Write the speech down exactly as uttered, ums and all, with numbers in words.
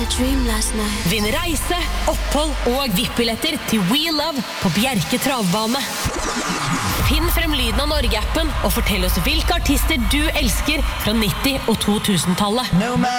dream last night. Vinn reise, opphold og V I P-billetter til We Love på Bjerke Travbane. Finn frem lyden av Norge-appen og fortell oss hvilke artister du elsker fra nitti- og to tusen-tallet. No